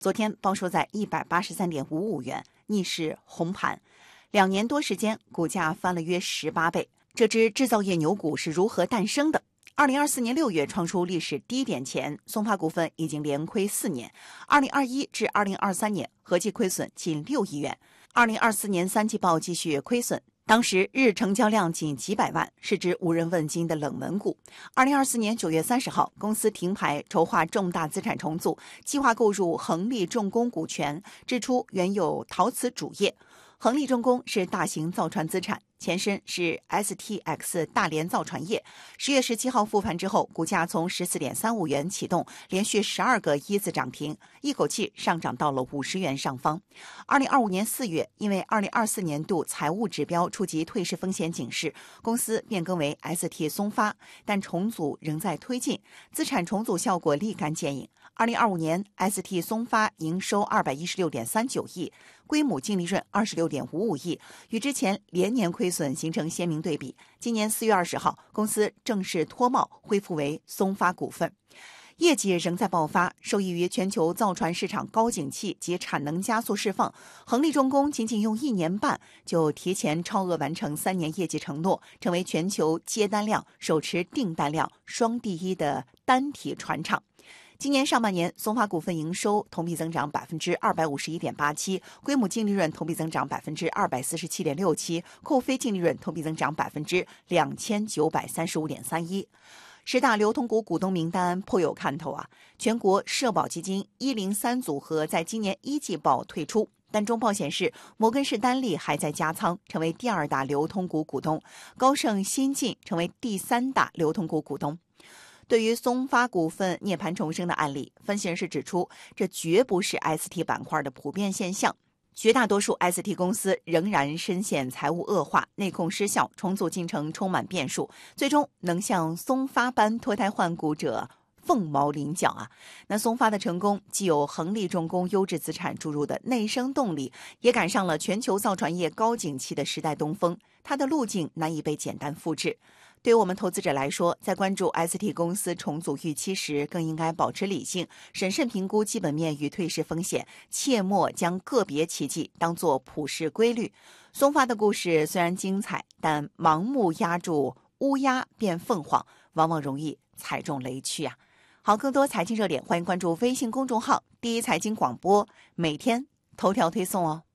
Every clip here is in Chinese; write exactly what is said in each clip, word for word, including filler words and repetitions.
昨天报收在一百八十三点五五元，逆势红盘。两年多时间，股价翻了约十八倍。这只制造业牛股是如何诞生的？二零二四年六月创出历史低点前，松发股份已经连亏四年。二零二一至二零二三年合计亏损近六亿元。二零二四年三季报继续亏损。当时日成交量仅几百万，是只无人问津的冷门股。二零二四年九月三十号，公司停牌，筹划重大资产重组，计划购入恒力重工股权，支出原有陶瓷主业。恒力重工是大型造船资产，前身是 S T X 大连造船业。十月十七号复盘之后，股价从十四点三五元启动，连续十二个一字涨停，一口气上涨到了五十元上方。二零二五年四月，因为二零二四年度财务指标触及退市风险警示，公司变更为 S T 松发，但重组仍在推进，资产重组效果立竿见影。二零二五年 S T 松发营收二百一十六点三九亿，归母净利润二十六点五五亿，与之前连年亏损形成鲜明对比。今年四月二十号，公司正式脱帽，恢复为松发股份。业绩仍在爆发，受益于全球造船市场高景气及产能加速释放，恒力重工仅仅用一年半就提前超额完成三年业绩承诺，成为全球接单量、手持订单量双第一的单体船厂。今年上半年，松发股份营收同比增长百分之二百五十一点八七，归母净利润同比增长百分之二百四十七点六七，扣非净利润同比增长百分之两千九百三十五点三一。十大流通股股东名单颇有看头啊！全国社保基金一零三组合在今年一季报退出，但中报显示摩根士丹利还在加仓，成为第二大流通股股东，高盛新晋成为第三大流通股股东。对于松发股份涅槃重生的案例，分析人士指出，这绝不是 S T 板块的普遍现象。绝大多数 S T 公司仍然深陷财务恶化、内控失效，重组进程充满变数，最终能像松发般脱胎换骨者凤毛麟角啊！那松发的成功，既有恒力重工优质资产注入的内生动力，也赶上了全球造船业高景气的时代东风，它的路径难以被简单复制。对于我们投资者来说，在关注 S T 公司重组预期时，更应该保持理性，审慎评估基本面与退市风险，切莫将个别奇迹当作普世规律。松发的故事虽然精彩，但盲目压住乌鸦变凤凰，往往容易踩中雷区啊！好，更多财经热点，欢迎关注微信公众号第一财经广播，每天头条推送哦。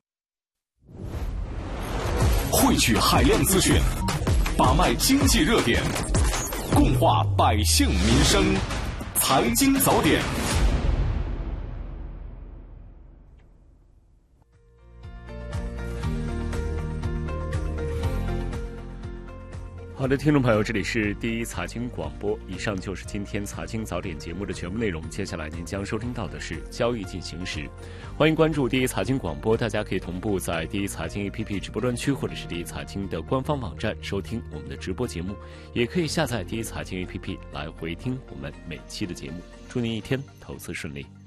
汇聚海量资讯，把脉经济热点，共话百姓民生，财经早点。 好的，听众朋友，这里是第一财经广播，以上就是今天财经早点节目的全部内容。接下来您将收听到的是交易进行时，欢迎关注第一财经广播，大家可以同步在第一财经 A P P 直播专区或者是第一财经的官方网站收听我们的直播节目，也可以下载第一财经 A P P 来回听我们每期的节目。祝您一天投资顺利。